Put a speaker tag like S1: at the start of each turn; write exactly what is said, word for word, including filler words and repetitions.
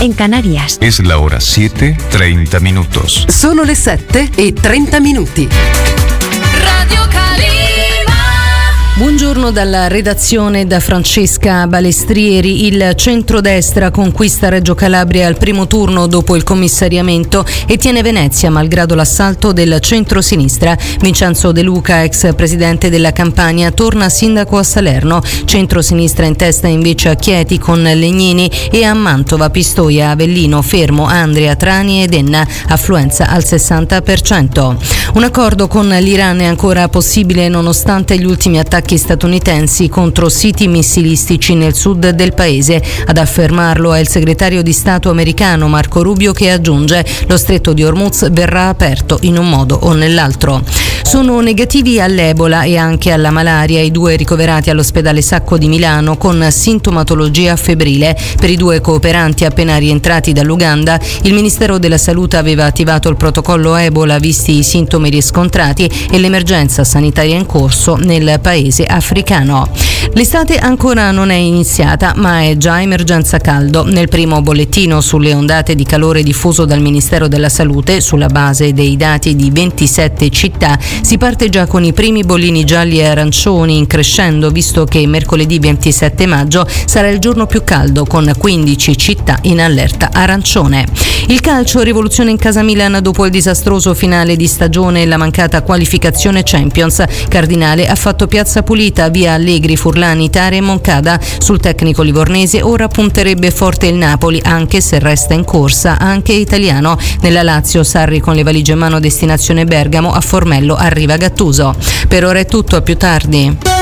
S1: en Canarias.
S2: Es la hora siete, treinta minutos.
S3: Sono le sette e trenta minuti.
S4: Radio Calima.
S5: Buongiorno dalla redazione da Francesca Balestrieri. Il centrodestra conquista Reggio Calabria al primo turno dopo il commissariamento e tiene Venezia malgrado l'assalto del centrosinistra. Vincenzo De Luca, ex presidente della Campania, torna sindaco a Salerno. Centrosinistra in testa invece a Chieti con Legnini e a Mantova, Pistoia, Avellino, Fermo, Andria, Trani ed Enna, affluenza al sessanta per cento. Un accordo con l'Iran è ancora possibile nonostante gli ultimi attacchi statunitensi contro siti missilistici nel sud del paese. Ad affermarlo è il segretario di Stato americano Marco Rubio, che aggiunge: lo stretto di Hormuz verrà aperto in un modo o nell'altro. Sono negativi all'Ebola e anche alla malaria i due ricoverati all'ospedale Sacco di Milano con sintomatologia febbrile. Per i due cooperanti appena rientrati dall'Uganda, il Ministero della Salute aveva attivato il protocollo Ebola visti i sintomi riscontrati e l'emergenza sanitaria in corso nel paese africano. L'estate ancora non è iniziata, ma è già emergenza caldo. Nel primo bollettino sulle ondate di calore diffuso dal Ministero della Salute, sulla base dei dati di ventisette città, si parte già con i primi bollini gialli e arancioni in crescendo, visto che mercoledì ventisette maggio sarà il giorno più caldo, con quindici città in allerta arancione. Il calcio, rivoluzione in casa Milan dopo il disastroso finale di stagione e la mancata qualificazione Champions. Cardinale ha fatto piazza pulita, via Allegri, Furlani, Tare e Moncada. Sul tecnico livornese ora punterebbe forte il Napoli, anche se resta in corsa anche Italiano. Nella Lazio, Sarri con le valigie in mano destinazione Bergamo, a Formello arriva Gattuso. Per ora è tutto, a più tardi.